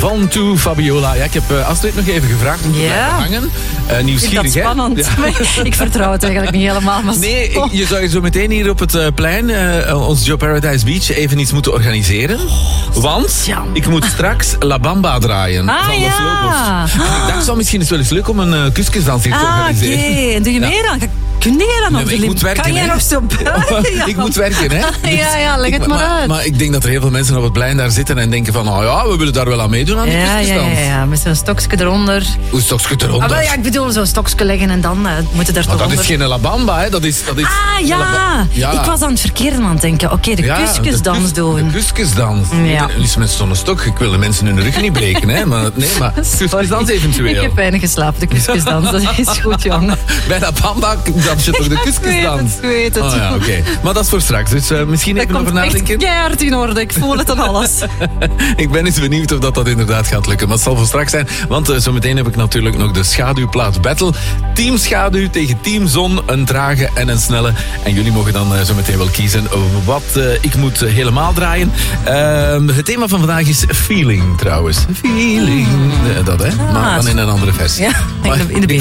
Van To Fabiola. Ja, ik heb Astrid nog even gevraagd om te blijven hangen. Nieuwsgierig, ik vind dat spannend. Ja. Ik vertrouw het eigenlijk niet helemaal. Maar nee, je zou zo meteen hier op het plein, ons Joe Paradise Beach, even iets moeten organiseren. Want ik moet straks La Bamba draaien van Los Lobos. En ik dacht, zou misschien eens wel eens leuk om een kusjesdans hier te organiseren. Oké. En doe je mee dan? Kun jij dan nog? Ik moet werken, kan jij nog zo buiten? Ik moet werken, hè? Ja, leg het maar uit. Maar ik denk dat er heel veel mensen op het plein daar zitten en denken van, we willen daar wel aan meedoen aan die kusjesdans. Ja, met zo'n stokje eronder. Hoe stokje eronder? Wel, ik bedoel, zo'n stokje leggen en dan moeten daar toch onder. Dat is geen La Bamba, hè? Dat is Ik was aan het verkeerde aan het denken. Oké, de kusjesdans doen. De kusjesdans. Ja. Dus met zo'n stok, ik wil de mensen hun rug niet breken, hè? Maar kusjesdans eventueel. Ik heb weinig geslapen, de kusjesdans. Dat is goed, jongen. Bij La Bamba dans je toch de kusjesdans? Ik weet het. Oh ja, oké. Maar dat is voor straks. Dus misschien even over nadenken. Dat komt echt keihard in orde. Ik voel het aan alles. Ik ben eens benieuwd of dat inderdaad gaat lukken. Maar het zal voor straks zijn. Want zometeen heb ik natuurlijk nog de schaduwplaats battle. Team Schaduw tegen Team Zon. Een trage en een snelle. En jullie mogen dan zometeen wel kiezen wat ik moet helemaal draaien. Het thema van vandaag is feeling trouwens. Feeling. Dat hè. Maar dan in een andere versie. Ja, in de